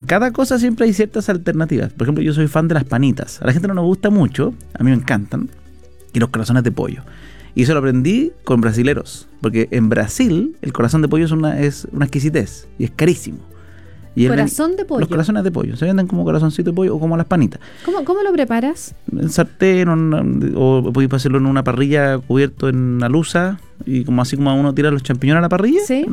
cada cosa siempre hay ciertas alternativas. Por ejemplo, yo soy fan de las panitas. A la gente no nos gusta mucho, a mí me encantan. Y los corazones de pollo. Y eso lo aprendí con brasileros. Porque en Brasil el corazón de pollo es una exquisitez. Y es carísimo. Y ¿Corazón de pollo? Los corazones de pollo. Se venden como corazoncito de pollo o como las panitas. ¿Cómo lo preparas? En sartén o podéis hacerlo en una parrilla cubierto en alusa. Y como así como uno tira los champiñones a la parrilla. Sí.